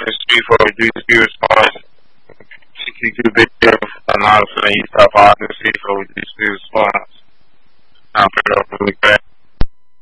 the street for a reduced speed response. 62 bit analysis and use topography for reduced speed response. I'll put it up really quick.